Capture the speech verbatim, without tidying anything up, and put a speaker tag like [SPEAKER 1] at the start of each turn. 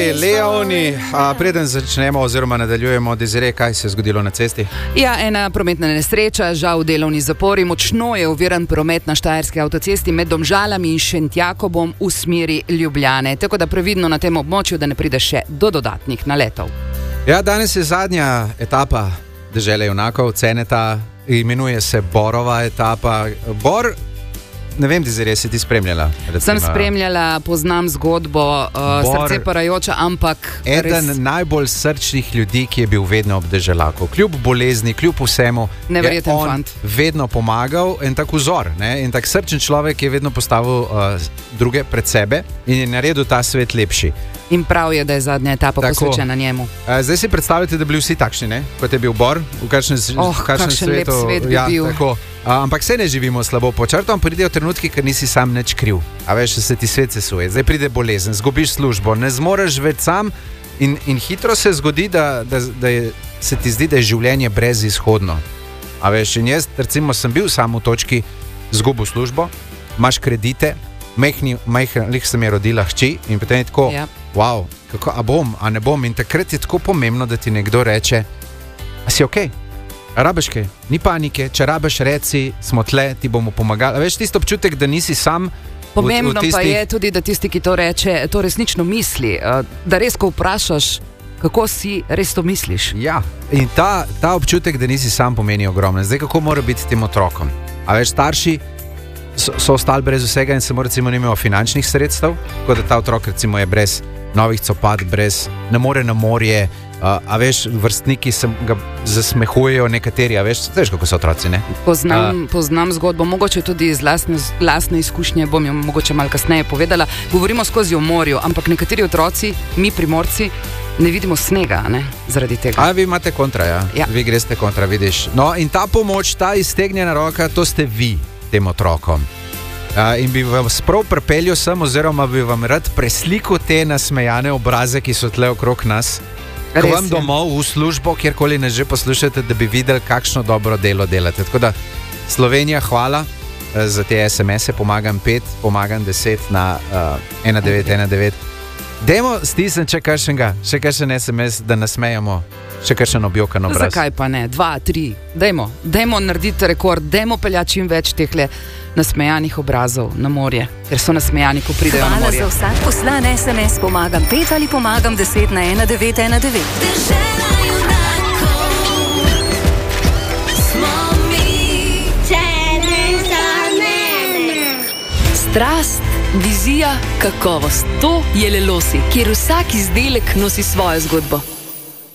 [SPEAKER 1] bili Leoni. A, preden začnemo oziroma nadaljujemo, Desiree, kaj se je zgodilo na cesti?
[SPEAKER 2] Ja, ena prometna nesreča, žal delovni zapori, močno je oviran promet na štajerski avtocesti med Domžalami in Šentjakobom v smeri Ljubljane. Tako da previdno na tem območju, da ne pride še do dodatnih naletov.
[SPEAKER 1] Ja, danes je zadnja etapa Dežele junakov, Ceneta, imenuje se Borova etapa. Bor, ne vem, Desiree, si ti spremljala? Recimo.
[SPEAKER 2] Sem spremljala, poznam zgodbo, uh, srce parajoča, ampak
[SPEAKER 1] eden
[SPEAKER 2] res
[SPEAKER 1] najbolj srčnih ljudi, ki je bil vedno ob Deželaku. Kljub bolezni, kljub vsemu,
[SPEAKER 2] Neverjeten
[SPEAKER 1] je on
[SPEAKER 2] fant.
[SPEAKER 1] vedno pomagal in tak vzor. Ne? In tak srčen človek je vedno postavil uh, druge pred sebe in je naredil ta svet lepši.
[SPEAKER 2] in prav je, da je zadnja etapa
[SPEAKER 1] Tako.
[SPEAKER 2] posvečena njemu.
[SPEAKER 1] A, zdaj si predstavljate, da bi bili vsi takšni, ne? Kot je bil Bor, v kakšnem,
[SPEAKER 2] Oh,
[SPEAKER 1] v kakšnem
[SPEAKER 2] kakšen
[SPEAKER 1] svetu.
[SPEAKER 2] lep svet bi
[SPEAKER 1] ja,
[SPEAKER 2] bil.
[SPEAKER 1] tako. A, ampak se ne živimo slabo po črtom, pridejo trenutki, ker nisi sam nič kriv. A veš, da se ti svet sesuje. Zdaj pride bolezen, zgubiš službo, ne zmoreš več sam in, in hitro se zgodi, da, da, da je, se ti zdi, da je življenje brezizhodno. A veš, in jaz recimo sem bil sam v točki, zgubil službo, imaš kredite, mehni, mehni, lih se mi je rodila hči in potem je tako,
[SPEAKER 2] Ja.
[SPEAKER 1] wow, kako, a bom, a ne bom. In takrat je tako pomembno, da ti nekdo reče, a si ok, a rabiš kaj, ni panike, če rabiš reci, smo tle, ti bomo pomagali. A veš, tisto občutek, da nisi sam.
[SPEAKER 2] Pomembno
[SPEAKER 1] v, v tistih...
[SPEAKER 2] pa je tudi, da tisti, ki to reče, to resnično misli. eh, Da res, ko vprašaš, kako si, res to misliš.
[SPEAKER 1] Ja, in ta, ta občutek, da nisi sam, pomeni ogromno. Zdaj, kako mora biti tem otrokom? A veš, starši so, so ostali brez vsega in samo recimo nimajo finančnih sredstev, kot da ta otrok recimo je brez novih copat, brez, ne more na morje. Uh, a veš, vrstniki se ga zasmehujejo, nekateri, a veš, veš, kako so otroci, ne?
[SPEAKER 2] Poznam,
[SPEAKER 1] A.
[SPEAKER 2] poznam zgodbo, mogoče tudi iz lastne, lastne izkušnje, bom jo mogoče malo kasneje povedala. Govorimo skozi o morju, ampak nekateri otroci, mi Primorci, ne vidimo snega, ne, zaradi tega.
[SPEAKER 1] A vi imate kontra, ja?
[SPEAKER 2] Ja.
[SPEAKER 1] Vi greste kontra, vidiš. No, in ta pomoč, ta iztegnjena roka, to ste vi tem otrokom. Uh, in bi vas prav pripeljal sem, oziroma bi vam rad preslikal te nasmejane obraze, ki so tle okrog nas, k
[SPEAKER 2] Res
[SPEAKER 1] vam
[SPEAKER 2] je.
[SPEAKER 1] domov, v službo, kjerkoli ne že poslušate, da bi videli, kakšno dobro delo delate. Tako da, Slovenija, hvala uh, za te es em es-e, pomagam pet, pomagam deset na uh, ena devet ena devet. Dajmo stisniti še kakšnega, še kakšen es em es, da nasmejamo, še kakšen objokan obraz.
[SPEAKER 2] Zakaj pa ne? Dva, tri. Dajmo, dajmo narediti rekord, dajmo peljati čim več tehle nasmejanih obrazov na morje, ker so nasmejani, ko pridejo na
[SPEAKER 3] Hvala
[SPEAKER 2] morje.
[SPEAKER 3] za vsak poslan es em es, pomagam pet ali pomagam deset na ena devet ena devet.
[SPEAKER 4] Dežela junakov smo mi. Čere za mene.
[SPEAKER 5] Strast, vizija, kakovost. To je Lelosi, kjer vsak izdelek nosi svojo zgodbo.